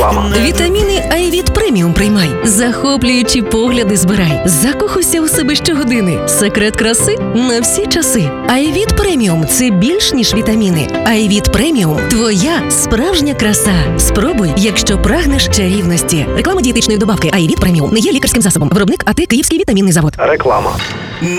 Реклама. Вітаміни Айвіт Преміум приймай. Захоплюючі погляди збирай. Закохуйся у себе щогодини. Секрет краси на всі часи. Айвіт Преміум – це більш ніж вітаміни. Айвіт Преміум – твоя справжня краса. Спробуй, якщо прагнеш чарівності. Реклама дієтичної добавки Айвіт Преміум не є лікарським засобом. Виробник АТ Київський вітамінний завод. Реклама.